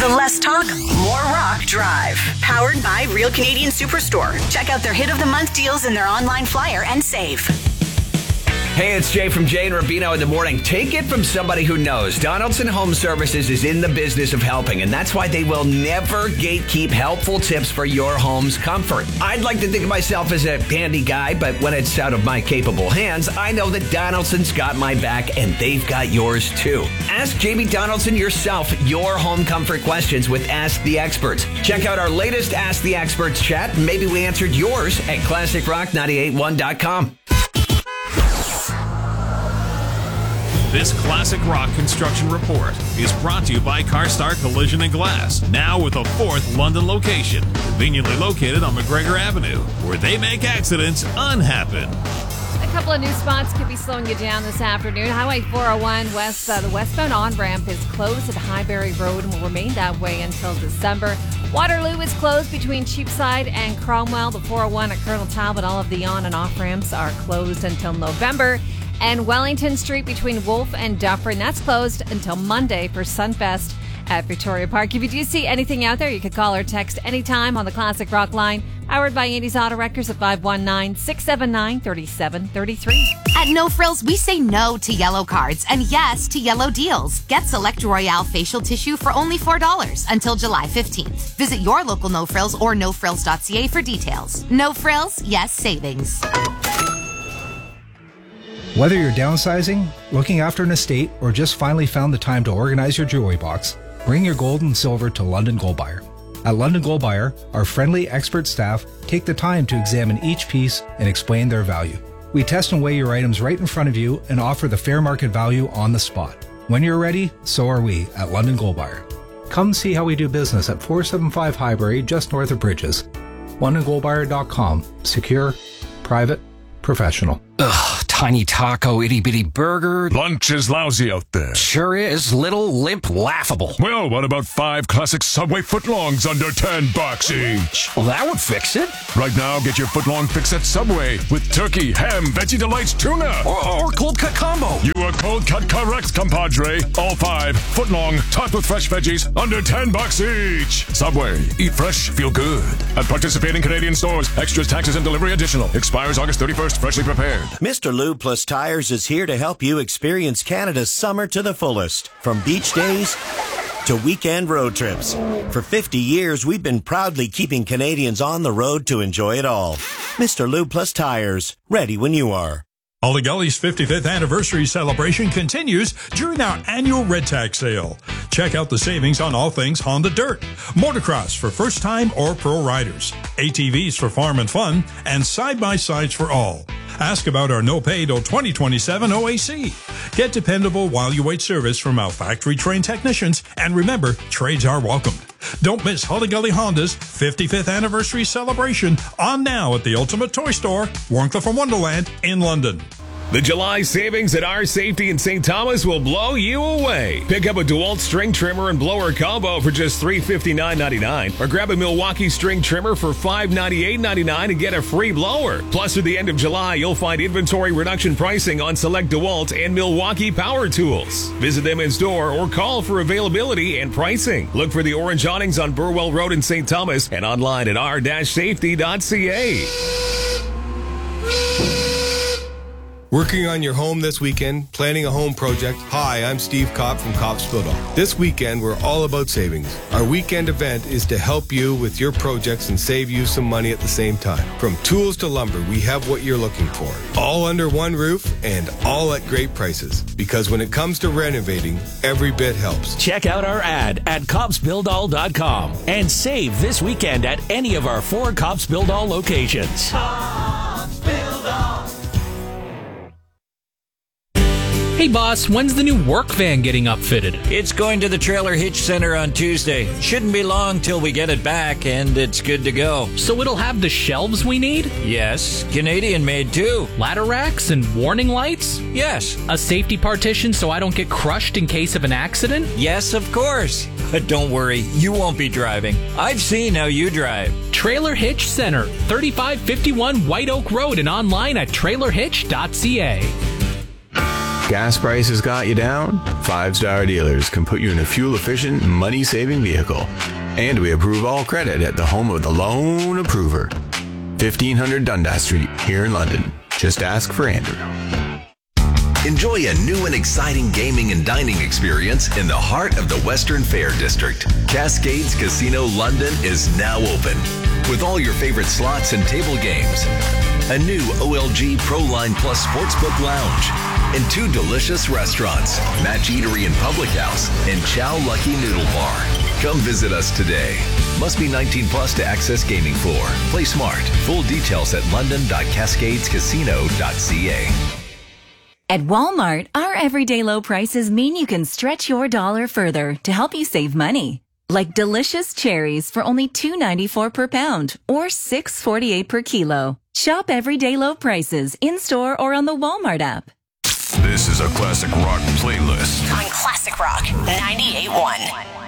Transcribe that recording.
The Less Talk, More Rock Drive. Powered by Real Canadian Superstore. Check out their Hit of the Month deals in their online flyer and save. Hey, it's Jay from Jay and Rubino in the morning. Take it from somebody who knows. Donaldson Home Services is in the business of helping, and that's why they will never gatekeep helpful tips for your home's comfort. I'd like to think of myself as a handy guy, but when it's out of my capable hands, I know that Donaldson's got my back, and they've got yours too. Ask Jamie Donaldson yourself your home comfort questions with Ask the Experts. Check out our latest Ask the Experts chat. Maybe we answered yours at ClassicRock981.com. This Classic Rock Construction Report is brought to you by CarStar Collision and Glass, now with a fourth London location, conveniently located on McGregor Avenue, where they make accidents unhappen. A couple of new spots could be slowing you down this afternoon. Highway 401 west, the westbound on-ramp is closed at Highbury Road and will remain that way until December. Waterloo is closed between Cheapside and Cromwell. The 401 at Colonel Talbot, all of the on- and off-ramps are closed until November. And Wellington Street between Wolfe and Dufferin, that's closed until Monday for Sunfest at Victoria Park. If you do see anything out there, you can call or text anytime on the Classic Rock line, powered by Andy's Auto Wreckers at 519-679-3733. At No Frills, we say no to yellow cards and yes to yellow deals. Get Select Royale facial tissue for only $4 until July 15th. Visit your local No Frills or nofrills.ca for details. No Frills, yes savings. Whether you're downsizing, looking after an estate, or just finally found the time to organize your jewelry box, bring your gold and silver to London Gold Buyer. At London Gold Buyer, our friendly expert staff take the time to examine each piece and explain their value. We test and weigh your items right in front of you and offer the fair market value on the spot. When you're ready, so are we at London Gold Buyer. Come see how we do business at 475 Highbury, just north of Bridges. LondonGoldBuyer.com. Secure, private, professional. Ugh, tiny taco, itty-bitty burger. Lunch is lousy out there. Sure is. Little, limp, laughable. Well, what about 5 classic Subway footlongs under $10 each? Well, that would fix it. Right now, get your footlong fix at Subway with turkey, ham, Veggie Delights, tuna. Or cold cut combo. You are cold cut correct, compadre. All 5 footlong, topped with fresh veggies, under $10 each. Subway. Eat fresh, feel good. At participating Canadian stores. Extras, taxes, and delivery additional. Expires August 31st. Freshly prepared. Mr. Lube Plus Tires is here to help you experience Canada's summer to the fullest. From beach days to weekend road trips. For 50 years, we've been proudly keeping Canadians on the road to enjoy it all. Mr. Lube Plus Tires, ready when you are. Holly Gully's 55th anniversary celebration continues during our annual Red Tag sale. Check out the savings on all things Honda Dirt, motocross for first-time or pro riders, ATVs for farm and fun, and side-by-sides for all. Ask about our no-pay till 2027 OAC. Get dependable while you wait service from our factory-trained technicians, and remember, trades are welcomed. Don't miss Holly Gully Honda's 55th anniversary celebration on now at the Ultimate Toy Store, Warncliffe and Wonderland in London. The July savings at Our Safety in St. Thomas will blow you away. Pick up a DeWalt string trimmer and blower combo for just $359.99, or grab a Milwaukee string trimmer for $598.99 and get a free blower. Plus, through the end of July, you'll find inventory reduction pricing on select DeWalt and Milwaukee power tools. Visit them in store or call for availability and pricing. Look for the orange awnings on Burwell Road in St. Thomas and online at r-safety.ca. Working on your home this weekend, planning a home project? Hi, I'm Steve Kopp from Kopp's Build-All. This weekend, we're all about savings. Our weekend event is to help you with your projects and save you some money at the same time. From tools to lumber, we have what you're looking for. All under one roof and all at great prices. Because when it comes to renovating, every bit helps. Check out our ad at CoppsBuildAll.com and save this weekend at any of our 4 Kopp's Build-All locations. Kopp's Build-All. Hey boss, when's the new work van getting upfitted? It's going to the Trailer Hitch Center on Tuesday. Shouldn't be long till we get it back and it's good to go. So it'll have the shelves we need? Yes, Canadian made too. Ladder racks and warning lights? Yes. A safety partition so I don't get crushed in case of an accident? Yes, of course. But don't worry, you won't be driving. I've seen how you drive. Trailer Hitch Center, 3551 White Oak Road, and online at trailerhitch.ca. Gas prices got you down? 5-Star Dealers can put you in a fuel-efficient, money-saving vehicle. And we approve all credit at the home of the loan approver. 1500 Dundas Street, here in London. Just ask for Andrew. Enjoy a new and exciting gaming and dining experience in the heart of the Western Fair District. Cascades Casino London is now open with all your favorite slots and table games. A new OLG Proline Plus Sportsbook Lounge and 2 delicious restaurants, Match Eatery and Public House and Chow Lucky Noodle Bar. Come visit us today. Must be 19 plus to access gaming floor. Play smart. Full details at london.cascadescasino.ca. At Walmart, our everyday low prices mean you can stretch your dollar further to help you save money. Like delicious cherries for only $2.94 per pound or $6.48 per kilo. Shop everyday low prices in-store or on the Walmart app. This is a classic rock playlist On Classic Rock 98.1.